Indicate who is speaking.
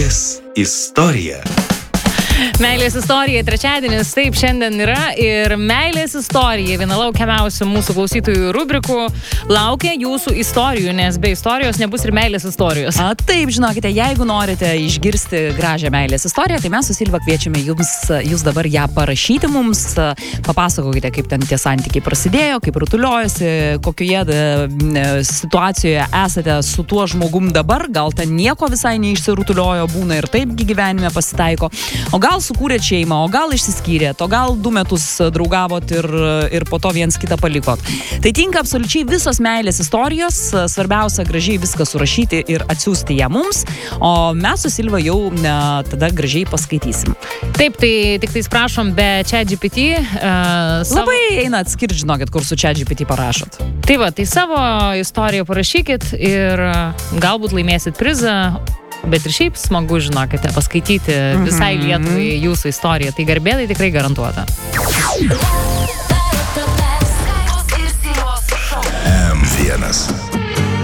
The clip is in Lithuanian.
Speaker 1: Meilės istorija.
Speaker 2: Meilės istorija trečiadienis, taip šiandien yra ir meilės istorija, viena laukiamiausių mūsų klausytojų rubrikų, laukia jūsų istorijų, nes be istorijos nebus ir meilės istorijos.
Speaker 3: Taip, žinokite, jeigu norite išgirsti gražią meilės istoriją, tai mes su Silva kviečiame jūs dabar ją parašyti mums, papasakokite, kaip ten tie santykiai prasidėjo, kaip rutuliojosi, kokioje situacijoje esate su tuo žmogum dabar, gal ten nieko visai neišsirutuliojo, būna ir taipgi gyvenime pasitaiko, o gal sukūrėt šeimą, o gal išsiskyrėt, o gal 2 metus draugavot ir po to viens kitą palikot. Tai tinka absoliučiai visos meilės istorijos, svarbiausia gražiai viską surašyti ir atsiųsti ją mums, o mes su Silva jau tada gražiai paskaitysim.
Speaker 2: Taip, tai tik tais prašom be ChatGPT.
Speaker 3: Labai eina atskirti, žinokit, kur su ChatGPT parašot.
Speaker 2: Tai va, tai savo istoriją parašykit ir galbūt laimėsit prizą. Bet ir šiaip smagu, žinokite, paskaityti visai Lietuvai jūsų istoriją. Tai garbė tai tikrai garantuota.